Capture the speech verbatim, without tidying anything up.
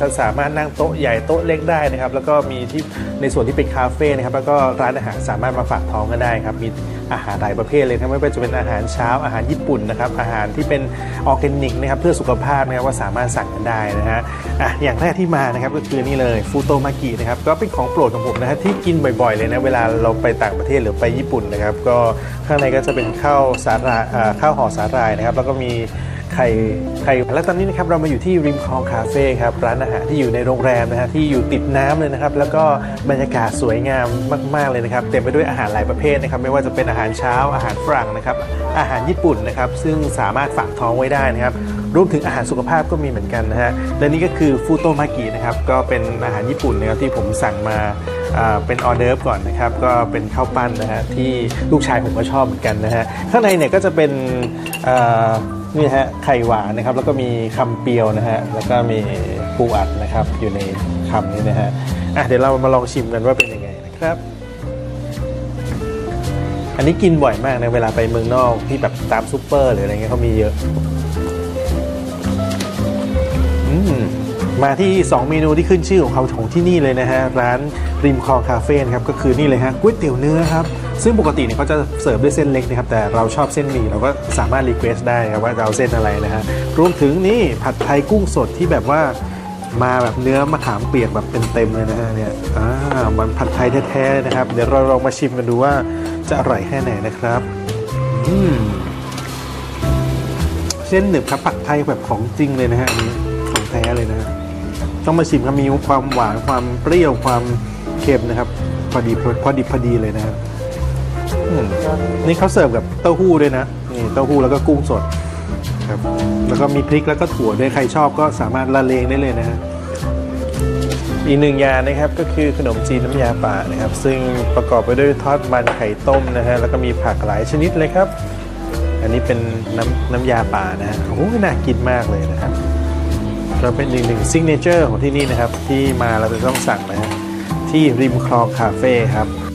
จะสามารถนั่งโต๊ะใหญ่โต๊ะเล็กได้นะครับแล้วก็มีที่ในส่วนที่เป็นคาเฟ่นะครับแล้วก็ร้านอาหารสามารถมาฝากท้องกันได้ครับมีอาหารหลายประเภทเลยนะไม่ว่าจะเป็นอาหารเช้าอาหารญี่ปุ่นนะครับอาหารที่เป็นออร์แกนิกนะครับเพื่อสุขภาพนะครับว่าสามารถสั่งกันได้นะฮะอ่ะอย่างแรกที่มานะครับก็คือนี่เลยฟูโตมากินะครับก็เป็นของโปรดของผมนะฮะที่กินบ่อยๆเลยนะเวลาเราไปต่างประเทศหรือไปญี่ปุ่นนะครับก็ข้างในก็จะเป็นข้าวสาหร่ายข้าวห่อสาหร่ายนะครับแล้วก็มีไข่ไข่และตอนนี้นะครับเรามาอยู่ที่ริมคลองคาเฟ่ครับร้านอาหารที่อยู่ในโรงแรมนะฮะที่อยู่ติดน้ำเลยนะครับแล้วก็บรรยากาศสวยงามมากๆเลยนะครับเต็มไปด้วยอาหารหลายประเภทนะครับไม่ว่าจะเป็นอาหารเช้าอาหารฝรั่งนะครับอาหารญี่ปุ่นนะครับซึ่งสามารถฝากท้องไว้ได้นะครับรวมถึงอาหารสุขภาพก็มีเหมือนกันนะฮะและนี่ก็คือฟูโตมากินะครับก็เป็นอาหารญี่ปุ่นนะครับที่ผมสั่งมาเป็นออเดิร์ฟก่อนนะครับก็เป็นข้าวปั้นนะฮะที่ลูกชายผมก็ชอบเหมือนกันนะฮะข้างในเนี่ยก็จะเป็นนี่ฮะไข่หวานนะครับแล้วก็มีคำเปียวนะฮะแล้วก็มีปูอัดนะครับอยู่ในคำนี้นะฮะอ่ะเดี๋ยวเรามาลองชิมกันว่าเป็นยังไงนะครับอันนี้กินบ่อยมากนะเวลาไปเมืองนอกที่แบบตามซูเปอร์หรืออะไรเงี้ยเขามีเยอะอืมมาที่สองเมนูที่ขึ้นชื่อของเขาของที่นี่เลยนะฮะร้านริมคลองคาเฟ่ครับก็คือนี่เลยฮะก๋วยเตี๋ยวเนื้อครับซึ่งปกติเนี่ยเขาจะเสิร์ฟด้วยเส้นเล็กนะครับแต่เราชอบเส้นหมี่เราก็สามารถรีเควสได้ครับว่าจะเอาเส้นอะไรนะฮะรวมถึงนี่ผัดไทยกุ้งสดที่แบบว่ามาแบบเนื้อมะขามเปียกแบบเต็มๆเลยนะฮะเนี่ยอ่ามันผัดไทยแท้ๆนะครับเดี๋ยวเราลองมาชิมกันดูว่าจะอร่อยแค่ไหนนะครับอืมเส้นหนึบครับผัดไทยแบบของจริงเลยนะฮะอันนี้ของแท้เลยนะฮะต้องมาชิมครับมีความหวานความเปรี้ยวความเค็มนะครับพอดีพอดีพอดีเลยนะครับนี่เขาเสิร์ฟกับเต้าหู้ด้วยนะนี่เต้าหู้แล้วก็กุ้งสดครับแล้วก็มีพริกแล้วก็ถั่วด้วยใครชอบก็สามารถละเลงได้เลยนะฮะอีกหนึ่งอย่างนะครับก็คือขนมจีนน้ำยาป่านะครับซึ่งประกอบไปด้วยทอดมันไข่ต้มนะฮะแล้วก็มีผักหลายชนิดเลยครับอันนี้เป็นน้ำน้ำยาป่านะฮะโอ้น่ากินมากเลยนะครับเราเป็นหนึ่งหนึ่งซิกเนเจอร์ของที่นี่นะครับที่มาเราจะต้องสั่งนะฮะที่ริมคลองคาเฟ่ครับ